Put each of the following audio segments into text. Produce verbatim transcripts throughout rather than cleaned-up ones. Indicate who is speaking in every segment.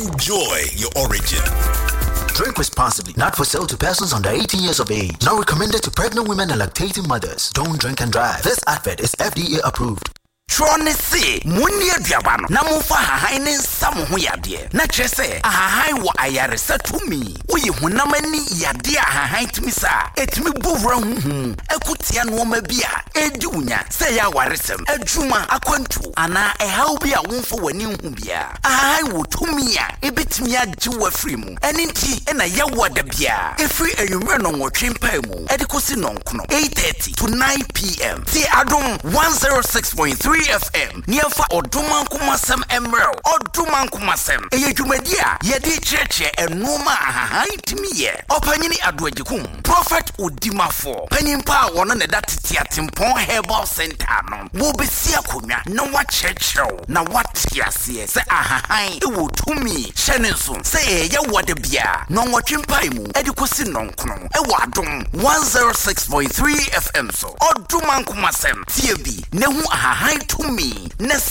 Speaker 1: Enjoy your origin.
Speaker 2: Drink responsibly. Not for sale to persons under eighteen years of age. Not recommended to pregnant women and lactating mothers. Don't drink and drive. This advert is F D A approved.
Speaker 3: Tronese munni aduabano na mufa hahaine nsam ho yade na kyerese ahahai wo ayare satumi woyi honamani yade ahahai timisa etimi buvra huhu ekutia no ma bia edi unya se ya waresem adwuma akwantu ana ehaw bia wonfo wani hu bia ahahai wo tumi a ebetimi agye wo afrimu enti ena ya woda bia efri enwumre no nwotwempa mu edikosi nonkono eight thirty to nine p m ti adom one oh six point three F M Niafa Oduman Kumasem Emerald Oduman Kumasem Eye Jumedia Yedi Cheche Enuma Haitimi ye Opanyini Adwejikum Prophet Udimafo Penimpa wana ne datiti atimpon Herbal Center no Wobesia kunya na wachecho na watiasie se ahahai ewo tumi shenenso se ye wade bia no nwotwempa mu edikosi nonkono ewo adom one oh six point three F M so Oduman Kumasem tiebi nehu ahahai me,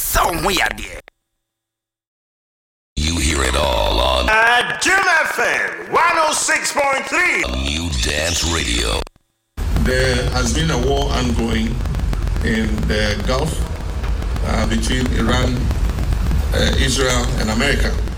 Speaker 1: you hear it all on
Speaker 4: uh, Jim F M one oh six point three
Speaker 1: New Dance Radio.
Speaker 5: There has been a war ongoing in the Gulf uh, between Iran, uh, Israel, and America.